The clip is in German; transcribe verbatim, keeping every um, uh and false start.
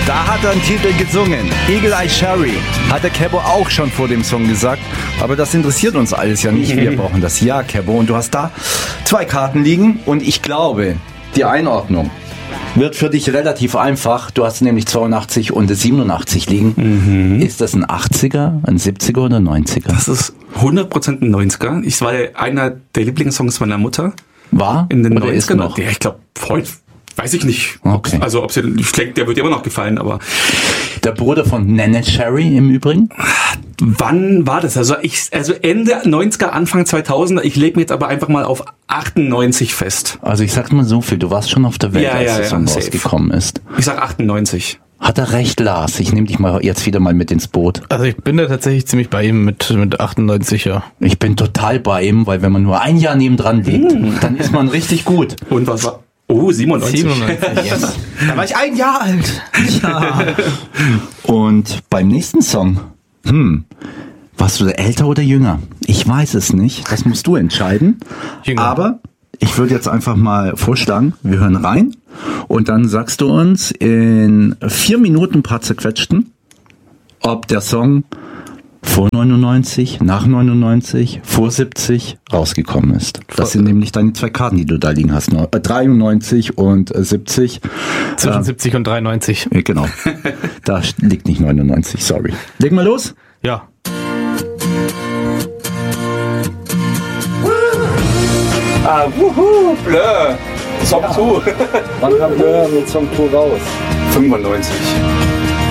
Da hat er einen Titel gesungen. Eagle Eye Cherry. Hat der Kebo auch schon vor dem Song gesagt. Aber das interessiert uns alles ja nicht. Wir brauchen das Ja, Kebo. Und du hast da zwei Karten liegen. Und ich glaube, die Einordnung wird für dich relativ einfach. Du hast nämlich zweiundachtzig und siebenundachtzig liegen. Mhm. Ist das ein achtziger, ein siebziger oder ein neunziger? Das ist hundert Prozent ein neunziger. Ich war einer der Lieblingssongs meiner Mutter. War? In den oder neunzigern. Ist noch? Ja, ich glaube, heute weiß ich nicht. Okay. Also, ob ich denke, der wird dir immer noch gefallen, aber. Der Bruder von Nene Cherry im Übrigen? Wann war das? Also ich, also Ende neunziger, Anfang zweitausender. Ich lege mir jetzt aber einfach mal auf achtundneunzig fest. Also ich sag's mal so viel, du warst schon auf der Welt, ja, als ja, der ja, Song safe. rausgekommen ist. Ich sag achtundneunzig. Hat er recht, Lars? Ich nehme dich mal jetzt wieder mal mit ins Boot. Also ich bin da tatsächlich ziemlich bei ihm mit, mit achtundneunzig, ja. Ich bin total bei ihm, weil wenn man nur ein Jahr nebendran liegt, mm. dann ist man richtig gut. Und was war? Oh, siebenundneunzig. siebenundneunzig, yes. Da war ich ein Jahr alt. Ja. Und beim nächsten Song, hm, warst du älter oder jünger? Ich weiß es nicht. Das musst du entscheiden. Jünger. Aber ich würde jetzt einfach mal vorschlagen, wir hören rein und dann sagst du uns in vier Minuten ein paar zerquetschten, ob der Song vor neunundneunzig, nach neunundneunzig, vor siebzig rausgekommen ist. Das sind nämlich deine zwei Karten, die du da liegen hast. dreiundneunzig und siebzig. Zwischen äh, siebzig und dreiundneunzig. Genau. Da liegt nicht neunundneunzig, sorry. Legen wir los? Ja. Ah, wuhu, blö. Song zwei. Wann haben wir mit Song zwei raus? fünfundneunzig.